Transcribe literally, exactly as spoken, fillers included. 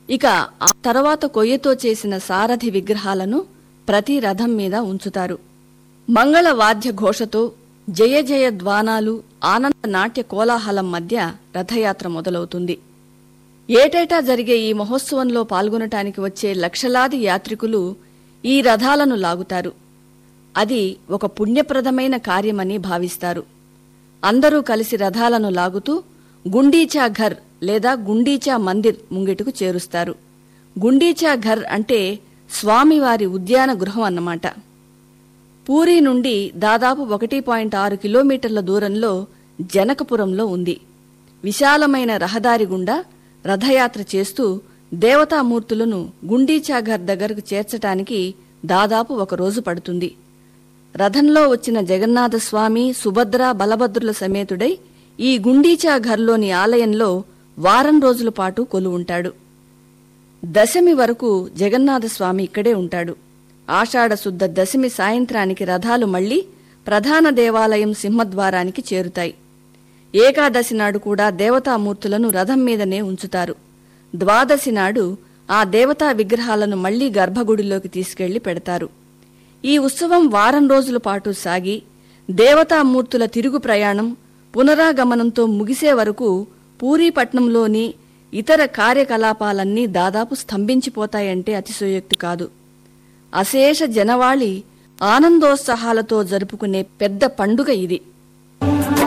ఇక ఆ తర్వాత కొయ్యతో చేసిన సారథి విగ్రహాలను ప్రతి రథం మీద ఉంచుతారు. మంగళ వాద్య ఘోషతో జయ జయ ధ్వానాలు, ఆనంద నాట్య కోలాహలం మధ్య రథయాత్ర మొదలవుతుంది. ఏటేటా జరిగే ఈ మహోత్సవంలో పాల్గొనటానికి వచ్చే లక్షలాది యాత్రికులు ఈ రథాలను లాగుతారు. అది ఒక పుణ్యప్రదమైన కార్యమని భావిస్తారు. అందరూ కలిసి రథాలను లాగుతూ గుండీచా ఘర్ లేదా గుండీచా మందిర్ ముంగిటుకు చేరుస్తారు. గుండీచా ఘర్ అంటే స్వామివారి ఉద్యాన గృహం అన్నమాట. పూరీ నుండి దాదాపు ఒకటి పాయింట్ ఆరు కిలోమీటర్ల దూరంలో జనకపురంలో ఉంది. విశాలమైన రహదారి గుండా రథయాత్ర చేస్తూ దేవతామూర్తులను గుండీచా ఘర్ దగ్గరకు చేర్చటానికి దాదాపు ఒక రోజు పడుతుంది. రథంలో వచ్చిన జగన్నాథస్వామి, సుభద్ర, బలభద్రుల సమేతుడై ఈ గుండీచా ఘర్లోని ఆలయంలో వారం రోజుల పాటు కొలువుంటాడు. దశమి వరకు జగన్నాథస్వామి ఇక్కడే ఉంటాడు. ఆషాఢశుద్ధ దశమి సాయంత్రానికి రథాలు మళ్లీ ప్రధాన దేవాలయం సింహద్వారానికి చేరుతాయి. ఏకాదశి నాడు కూడా దేవతామూర్తులను రథం మీదనే ఉంచుతారు. ద్వాదశి నాడు ఆ దేవతా విగ్రహాలను మళ్లీ గర్భగుడిలోకి తీసుకెళ్లి పెడతారు. ఈ ఉత్సవం వారం రోజుల పాటు సాగి దేవతామూర్తుల తిరుగు ప్రయాణం పునరాగమనంతో ముగిసే వరకు పూరీపట్నంలోని ఇతర కార్యకలాపాలన్నీ దాదాపు స్తంభించిపోతాయంటే అతిశయోక్తి కాదు. అశేష జనవాళి ఆనందోత్సాహాలతో జరుపుకునే పెద్ద పండుగ ఇది.